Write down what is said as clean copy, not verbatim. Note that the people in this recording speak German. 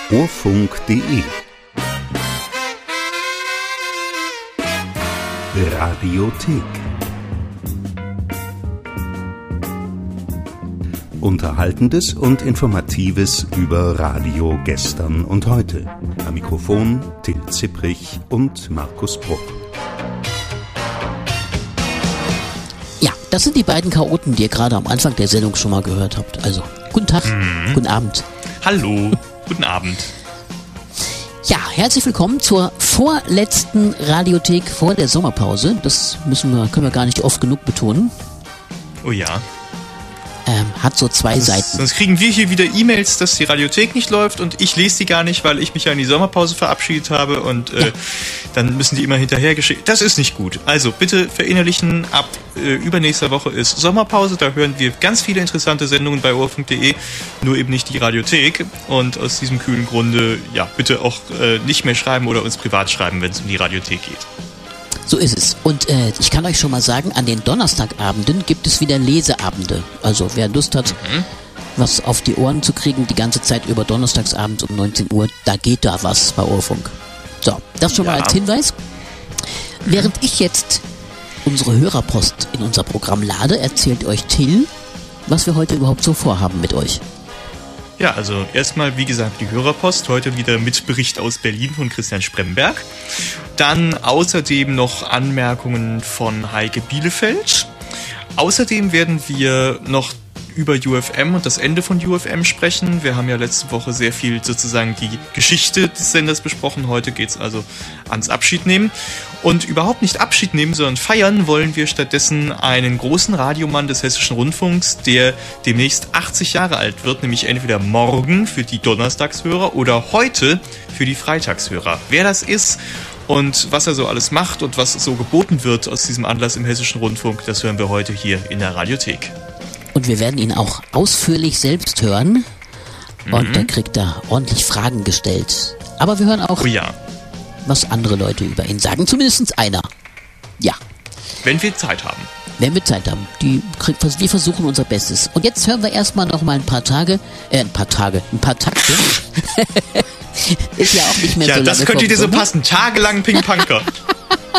Urfunk.de Radiothek. Unterhaltendes und Informatives über Radio gestern und heute. Am Mikrofon Till Zipprich und Markus Bruch. Ja, das sind die beiden Chaoten, die ihr gerade am Anfang der Sendung schon mal gehört habt. Also, guten Tag, guten Abend. Hallo, guten Abend. Ja, herzlich willkommen zur vorletzten Radiothek vor der Sommerpause. Das können wir gar nicht oft genug betonen. Oh ja. Hat so zwei Seiten. Sonst kriegen wir hier wieder E-Mails, dass die Radiothek nicht läuft und ich lese die gar nicht, weil ich mich ja in die Sommerpause verabschiedet habe und dann müssen die immer hinterher geschickt. Das ist nicht gut. Also bitte verinnerlichen, ab übernächster Woche ist Sommerpause, da hören wir ganz viele interessante Sendungen bei urfunk.de, nur eben nicht die Radiothek und aus diesem kühlen Grunde, ja, bitte auch nicht mehr schreiben oder uns privat schreiben, wenn es um die Radiothek geht. So ist es. Und ich kann euch schon mal sagen, an den Donnerstagabenden gibt es wieder Leseabende. Also wer Lust hat, was auf die Ohren zu kriegen, die ganze Zeit über donnerstagsabends um 19 Uhr, da geht da was bei Urfunk. So, das schon mal als Hinweis. Während ich jetzt unsere Hörerpost in unser Programm lade, erzählt euch Till, was wir heute überhaupt so vorhaben mit euch. Ja, also erstmal, wie gesagt, die Hörerpost, heute wieder mit Bericht aus Berlin von Christian Spremberg. Dann außerdem noch Anmerkungen von Heike Bielefeld. Außerdem werden wir noch über UFM und das Ende von UFM sprechen. Wir haben ja letzte Woche sehr viel sozusagen die Geschichte des Senders besprochen. Heute geht's also ans Abschiednehmen. Und überhaupt nicht Abschied nehmen, sondern feiern wollen wir stattdessen einen großen Radiomann des Hessischen Rundfunks, der demnächst 80 Jahre alt wird, nämlich entweder morgen für die Donnerstagshörer oder heute für die Freitagshörer. Wer das ist und was er so alles macht und was so geboten wird aus diesem Anlass im Hessischen Rundfunk, das hören wir heute hier in der Radiothek. Und wir werden ihn auch ausführlich selbst hören und da kriegt er ordentlich Fragen gestellt. Aber wir hören auch, was andere Leute über ihn sagen. Zumindest einer. Ja. Wenn wir Zeit haben. Wenn wir Zeit haben. Wir versuchen unser Bestes. Und jetzt hören wir erstmal noch mal ein paar Takte. Ist ja auch nicht mehr so lange. Ja, das könnte dir so passen. Tagelang Ping-Panker.